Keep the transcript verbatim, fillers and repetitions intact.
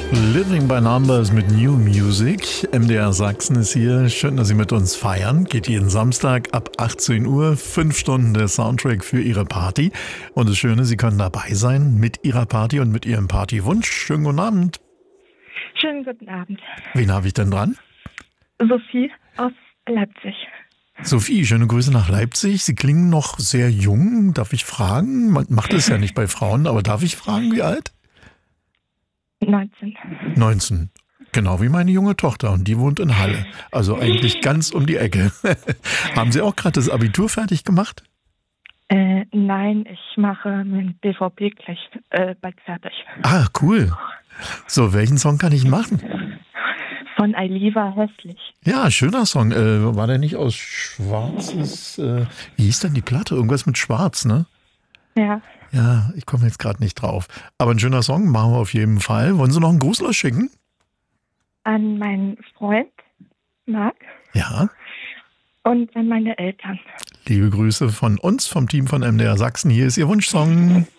Living by Numbers mit New Music. M D R Sachsen ist hier. Schön, dass Sie mit uns feiern. Geht jeden Samstag ab achtzehn Uhr. Fünf Stunden der Soundtrack für Ihre Party. Und das Schöne, Sie können dabei sein mit Ihrer Party und mit Ihrem Partywunsch. Schönen guten Abend. Schönen guten Abend. Wen habe ich denn dran? Sophie aus Leipzig. Sophie, schöne Grüße nach Leipzig. Sie klingen noch sehr jung. Darf ich fragen? Man macht es ja nicht bei Frauen, aber darf ich fragen, wie alt? neunzehn. neunzehn. Genau wie meine junge Tochter und die wohnt in Halle. Also eigentlich ganz um die Ecke. Haben Sie auch gerade das Abitur fertig gemacht? Äh, nein, ich mache mein B V B gleich äh, bald fertig. Ah, cool. So, welchen Song kann ich machen? Von Ailiva Hässlich. Ja, schöner Song. Äh, war der nicht aus schwarzes, äh, wie hieß denn die Platte? Irgendwas mit schwarz, ne? Ja. Ja, ich komme jetzt gerade nicht drauf. Aber ein schöner Song, machen wir auf jeden Fall. Wollen Sie noch einen Gruß losschicken? An meinen Freund Marc Ja. und an meine Eltern. Liebe Grüße von uns, vom Team von M D R Sachsen. Hier ist Ihr Wunschsong.